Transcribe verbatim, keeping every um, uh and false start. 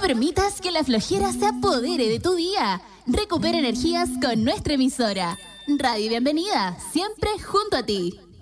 permitas que la flojera se apodere de tu día. Recupera energías con nuestra emisora. Radio Bienvenida, siempre junto a ti.